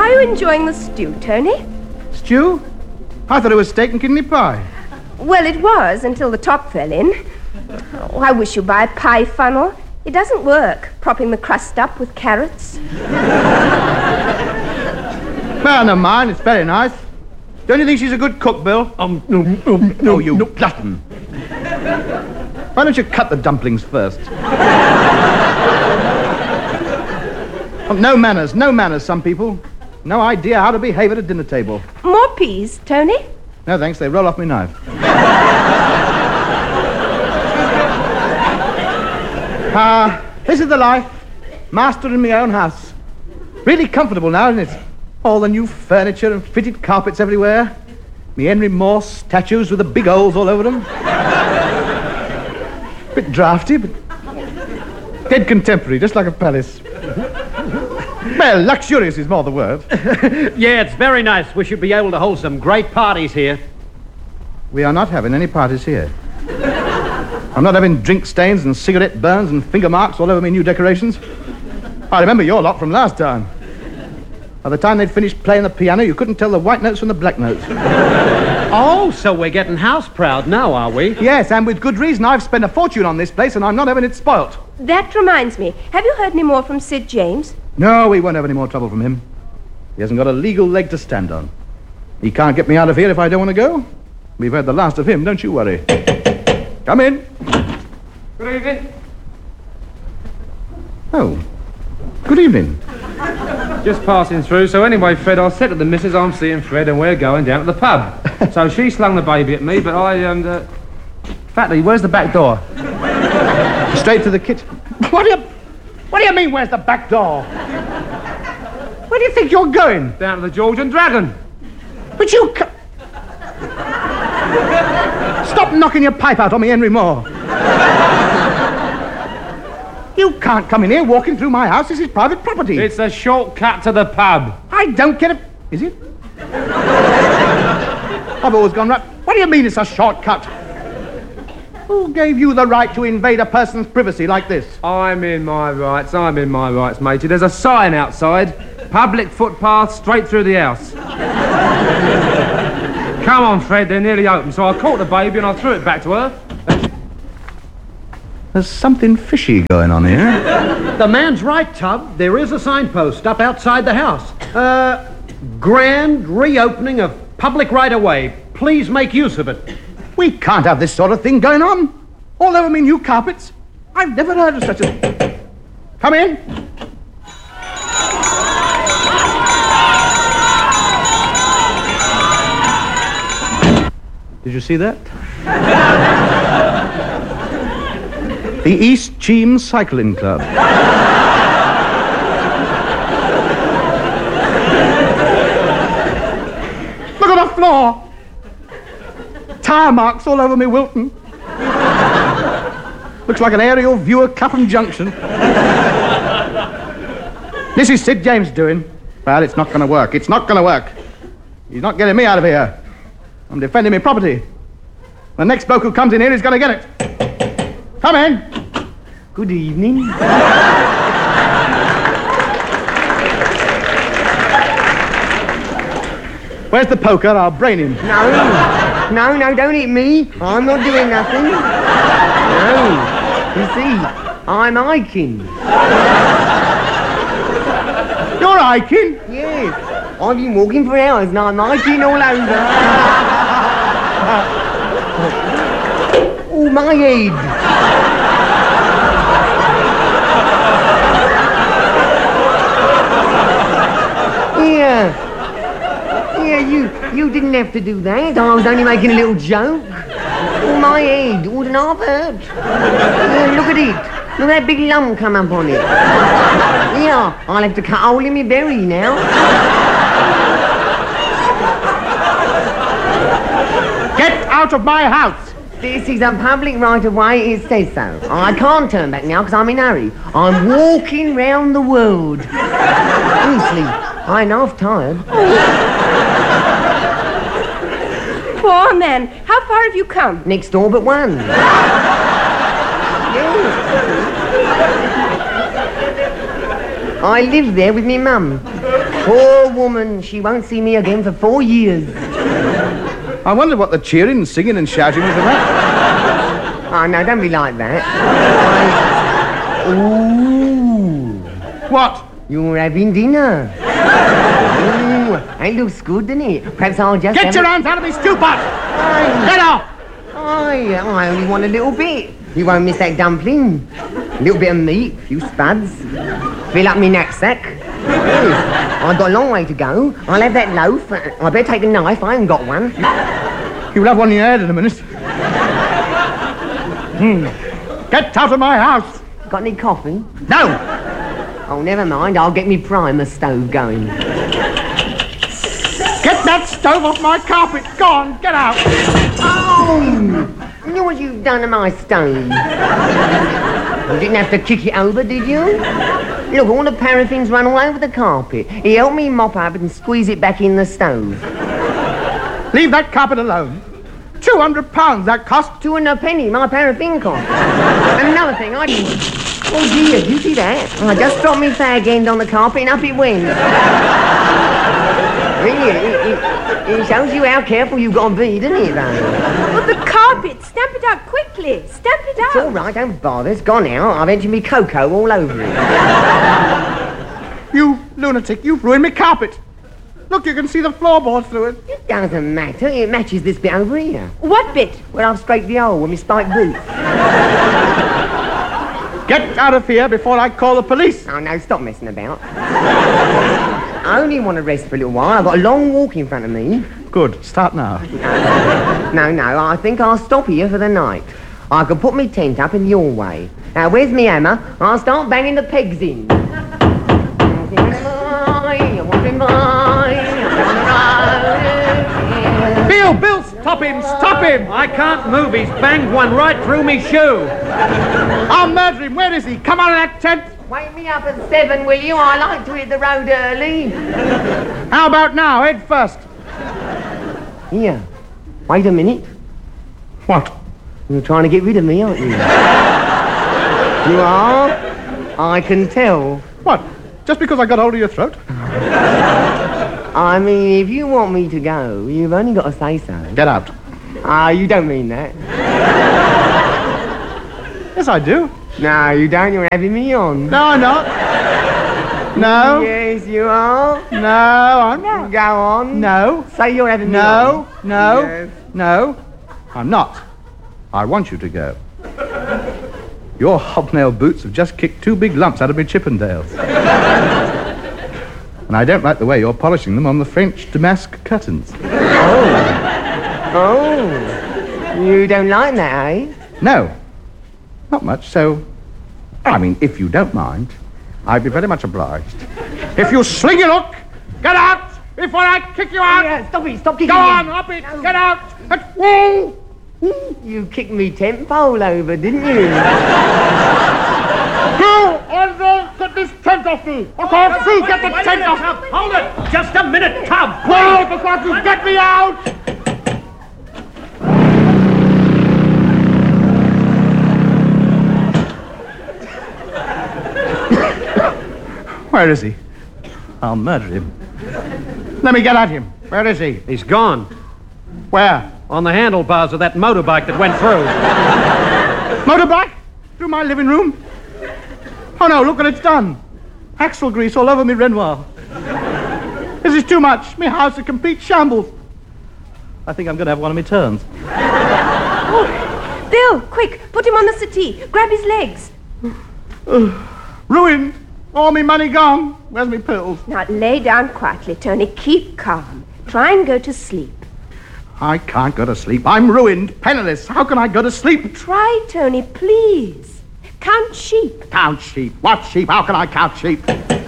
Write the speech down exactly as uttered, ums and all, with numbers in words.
Are you enjoying the stew, Tony? Stew? I thought it was steak and kidney pie. Well, it was until the top fell in. Oh, I wish you'd buy a pie funnel. It doesn't work, propping the crust up with carrots. Well, never mind. It's very nice. Don't you think she's a good cook, Bill? Um, no, no, no, oh, you no. glutton. Why don't you cut the dumplings first? Oh, no manners, no manners, some people. No idea how to behave at a dinner table. More peas, Tony? No, thanks. They roll off my knife. Ah, uh, this is the life. Master in my own house. Really comfortable now, isn't it? All the new furniture and fitted carpets everywhere. Me Henry Moore statues with the big holes all over them. Bit drafty, but dead contemporary, just like a palace. Well, luxurious is more the word. Yeah, it's very nice. We should be able to hold some great parties here. We are not having any parties here. I'm not having drink stains and cigarette burns and finger marks all over my new decorations. I remember your lot from last time. By the time they'd finished playing the piano, you couldn't tell the white notes from the black notes. Oh, so we're getting house proud now, are we? Yes, and with good reason. I've spent a fortune on this place, and I'm not having it spoilt. That reminds me. Have you heard any more from Sid James? No, we won't have any more trouble from him. He hasn't got a legal leg to stand on. He can't get me out of here if I don't want to go. We've heard the last of him, don't you worry. Come in. Good evening. Oh, good evening. Just passing through. So anyway, Fred, I said to the missus I'm seeing Fred and we're going down to the pub. So she slung the baby at me, but I, um... Uh... Fatty, where's the back door? Straight to the kitchen. What do you... What do you mean, where's the back door? Where do you think you're going? Down to the George and Dragon. But you... Ca- Stop knocking your pipe out on me, Henry Moore. You can't come in here walking through my house. This is private property. It's a shortcut to the pub. I don't get it. Is it? I've always gone right. What do you mean it's a shortcut? Who gave you the right to invade a person's privacy like this? I'm in my rights. I'm in my rights, matey. There's a sign outside. Public footpath straight through the house. Come on, Fred. They're nearly open. So I caught the baby and I threw it back to her. There's something fishy going on here. The man's right, Tub. There is a signpost up outside the house. Uh, grand reopening of public right-of-way. Please make use of it. We can't have this sort of thing going on. All over me new carpets. I've never heard of such a... Come in. Did you see that? The East Cheam Cycling Club. Look at the floor. Tire marks all over me Wilton. Looks like an aerial view of Clapham Junction. This is Sid James doing. Well, it's not going to work. It's not going to work. He's not getting me out of here. I'm defending my property. The next bloke who comes in here is going to get it. Come in. Good evening. Where's the poker? I'll brain him. No. No, no, don't hit me. I'm not doing nothing. No. You see, I'm hiking. You're hiking? Yes. I've been walking for hours and I'm hiking all over. Oh, my head. Yeah. Yeah, you, you didn't have to do that. I was only making a little joke. Oh, my head. Wouldn't have hurt. Yeah, look at it. Look at that big lump come up on it. Yeah, I'll have to cut a hole in my berry now. Get out of my house! This is a public right-of-way, it says so. I can't turn back now because I'm in a hurry. I'm walking round the world. Honestly, I ain't half tired. Poor man. How far have you come? Next door but one. Yes. I live there with me mum. Poor woman, she won't see me again for four years. I wonder what the cheering and singing and shouting was about. Oh, no, don't be like that. I... Ooh. What? You're having dinner. Ooh, it looks good, doesn't it? Perhaps I'll just Get have your a... hands out of me stew pot! Aye. Get off! Aye, I only want a little bit. You won't miss that dumpling. A little bit of meat, a few spuds. Fill up me knapsack. Yes, I've got a long way to go. I'll have that loaf. I better take a knife, I haven't got one. You'll have one in your head in a minute. Hmm. Get out of my house! Got any coffee? No! Oh, never mind, I'll get me primer stove going. Get that stove off my carpet! Go on, get out! Oh! You know what you've done to my stove? You didn't have to kick it over, did you? Look, all the paraffin's run all over the carpet. He helped me mop up and squeeze it back in the stove. Leave that carpet alone. Two hundred pounds that cost. Two and a penny, my paraffin cost. And another thing, I didn't... Oh, dear, you see that? I just dropped me fag end on the carpet and up it went. Really, it, it, it shows you how careful you've got to be, doesn't it, though? But the carpet, stamp it out quickly. Stamp it out. It's all right, don't bother. It's gone out. I've emptied me cocoa all over it. You lunatic, you've ruined my carpet. Look, you can see the floorboards through it. It doesn't matter. It matches this bit over here. What bit? Where I've scraped the hole with my spiked boots. Get out of here before I call the police. Oh, no, stop messing about. I only want to rest for a little while. I've got a long walk in front of me. Good, start now. No, no, I think I'll stop here for the night. I can put my tent up in your way. Now, where's me hammer? I'll start banging the pegs in. Bill, Bill, stop him, stop him! I can't move. He's banged one right through me shoe. I'll murder him. Where is he? Come out of that tent. Wake me up at seven, will you? I like to hit the road early. How about now? Head first. Here. Wait a minute. What? You're trying to get rid of me, aren't you? You are? I can tell. What? Just because I got hold of your throat? I mean, if you want me to go, you've only got to say so. Get out. Ah, you don't mean that. Yes, I do. No, you don't. You're having me on. No, I'm not. No. Yes, you are. No, I'm not. Go on. No. Say you're having me on. No, no, Yes. no. I'm not. I want you to go. Your hobnail boots have just kicked two big lumps out of my Chippendales. And I don't like the way you're polishing them on the French damask curtains. Oh. Oh. You don't like that, eh? No, not much, so... I mean, if you don't mind, I'd be very much obliged. If you sling your hook, get out before I kick you out! Yeah, stop it, stop kicking Go me. on, up it, get out! And, woo! You kicked me tent pole over, didn't you? Go, Andre, get this tent off me! I can't see, get the tent off! Hold it! Just a minute, Tub! Wait, before you get me out! Where is he? I'll murder him. Let me get at him. Where is he? He's gone. Where? On the handlebars of that motorbike that went through. Motorbike? Through my living room? Oh no, look what it's done. Axle grease all over me Renoir. This is too much. My house is a complete shambles. I think I'm going to have one of my turns. Oh, Bill, quick, put him on the settee. Grab his legs. Uh, ruined. All my money gone. Where's my pills? Now, lay down quietly, Tony. Keep calm. Try and go to sleep. I can't go to sleep. I'm ruined, penniless. How can I go to sleep? Try, Tony, please. Count sheep. Count sheep. What sheep? How can I count sheep?